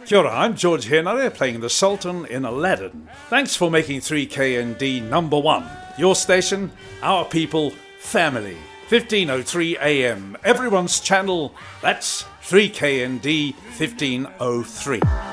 Kia ora, I'm George Henare playing the Sultan in Aladdin. Thanks for making 3KND number one. Your station, our people, family. 1503 AM, everyone's channel, that's 3KND 1503.